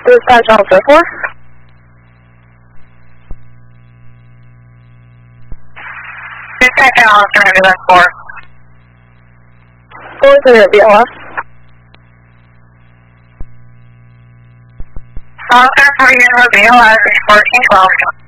Dispatch Officer 4. Dispatch Officer Ambulance 4. 4 to your BLS. Officer for your BLS is 1412.